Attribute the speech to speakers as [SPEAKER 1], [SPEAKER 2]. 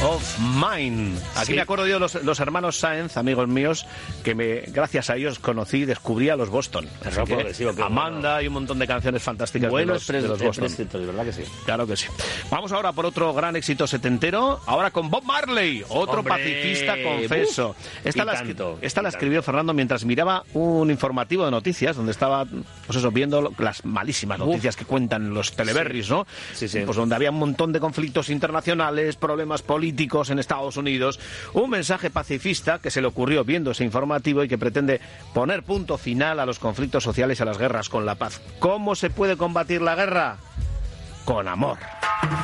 [SPEAKER 1] of Mine. Aquí me acuerdo yo de los hermanos Sáenz, amigos míos, que gracias a ellos conocí y descubrí a los Boston. Amanda y un montón de canciones fantásticas de los Boston.
[SPEAKER 2] ¿Verdad que sí?
[SPEAKER 1] Claro que sí. Vamos ahora por otro gran éxito setentero, ahora con Bob Marley, otro pacifista confeso. Esta la escribió Fernando mientras miraba un informativo de noticias, donde estaba, pues eso, viendo las malísimas noticias que cuentan los teleberris, ¿no?
[SPEAKER 2] Sí, sí.
[SPEAKER 1] Pues donde había un montón de conflictos internacionales, problemas políticos en Estados Unidos. Un mensaje pacifista que se le ocurrió viendo ese informativo y que pretende poner punto final a los conflictos sociales y a las guerras con la paz. ¿Cómo se puede combatir la guerra? Con amor.